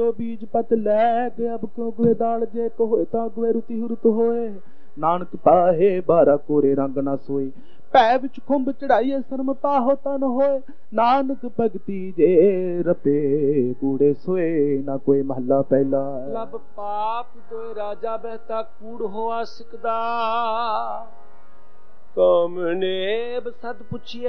ਜੋ ਬੀਜ ਪਤ ਲੈ ਕੇ ਅਬ ਕਿਉਂ ਗੁਏ ਦਾਲ ਜੇ ਕੋ ਹੋਏ ਤਾਂ ਗੁਏ ਰੁਤੀ ਹੁਰਤ ਹੋਏ ਨਾਨਕ ਪਾਹੇ 12 ਕੋਰੇ ਰੰਗ ਨਾ ਸੋਈ ਭੈ ਵਿੱਚ ਖੁੰਭ ਚੜਾਈਏ ਸ਼ਰਮ ਪਾਹੋ ਤਨ ਹੋਏ ਨਾਨਕ ਭਗਤੀ ਜੇ ਰਪੇ ਕੂੜੇ ਸੋਏ ਨਾ ਕੋਈ ਮਹੱਲਾ ਪਹਿਲਾ ਲਬ ਪਾਪ ਦੋਏ ਰਾਜਾ ਬਹਿਤਾ ਕੂੜ ਹੋਆ ਸਿਕਦਾ ਕਾਮਨੇਬ ਸਦ ਪੁੱਛੀਏ